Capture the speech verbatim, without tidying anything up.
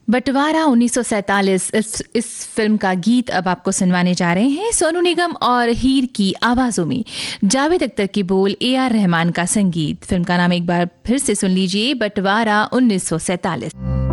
बंटवारा उन्नीस सौ सैंतालीस इस, इस फिल्म का गीत अब आपको सुनवाने जा रहे हैं सोनू निगम और हीर की आवाजों में। जावेद अख्तर की बोल, ए आर रहमान का संगीत। फिल्म का नाम एक बार फिर से सुन लीजिए, बंटवारा उन्नीस सौ सैंतालीस।